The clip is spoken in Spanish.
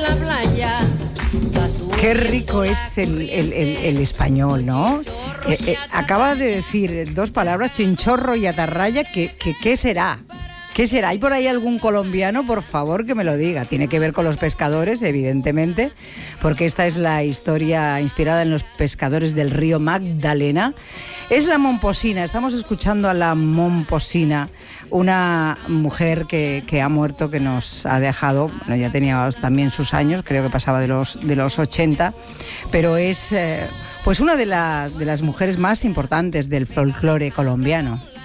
Qué rico es el español, ¿no? Acaba de decir dos palabras, chinchorro y atarraya, ¿qué será? ¿Qué será? ¿Hay por ahí algún colombiano, por favor, que me lo diga? Tiene que ver con los pescadores, evidentemente, porque esta es la historia inspirada en los pescadores del río Magdalena. Es la momposina, estamos escuchando a la momposina, una mujer que ha muerto, que nos ha dejado, bueno, ya tenía también sus años, creo que pasaba de los 80, pero es pues una de las mujeres más importantes del folclore colombiano.